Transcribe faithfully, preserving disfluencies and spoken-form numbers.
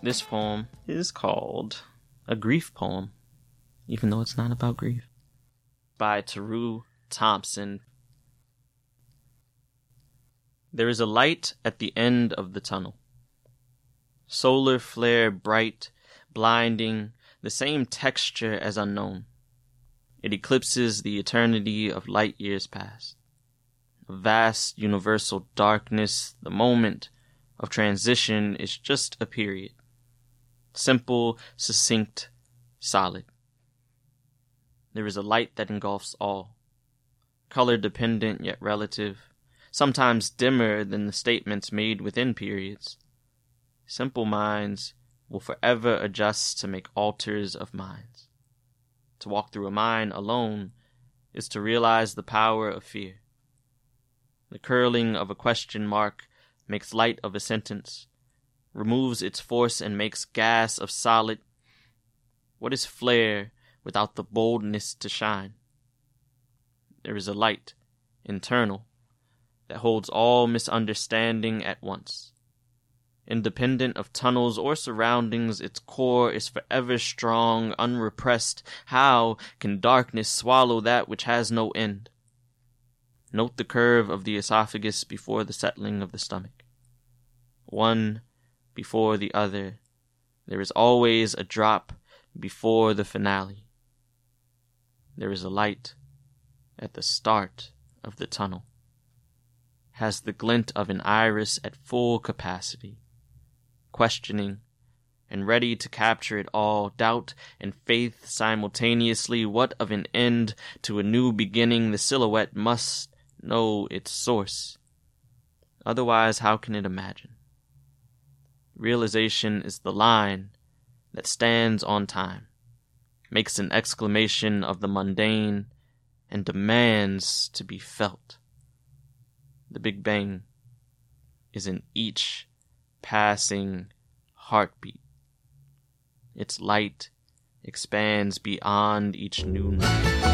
This poem is called A Grief Poem, even though it's not about grief, by Teru Thompson. There is a light at the end of the tunnel. Solar flare bright, blinding, the same texture as unknown. It eclipses the eternity of light years past. A vast universal darkness, the moment of transition is just a period. Simple, succinct, solid. There is a light that engulfs all. Color dependent yet relative. Sometimes dimmer than the statements made within periods. Simple minds will forever adjust to make alters of minds. To walk through a mind alone is to realize the power of fear. The curling of a question mark makes light of a sentence, removes its force and makes gas of solid. What is flare without the boldness to shine? There is a light, internal, that holds all misunderstanding at once. Independent of tunnels or surroundings, its core is forever strong, unrepressed. How can darkness swallow that which has no end? Note the curve of the esophagus before the settling of the stomach. One before the other, there is always a drop before the finale. There is a light at the start of the tunnel. Has the glint of an iris at full capacity, questioning and ready to capture it all, doubt and faith simultaneously. What of an end to a new beginning? The silhouette must know its source. Otherwise, how can it imagine? Realization is the line that stands on time, makes an exclamation of the mundane, and demands to be felt. The Big Bang is in each passing heartbeat. Its light expands beyond each new night.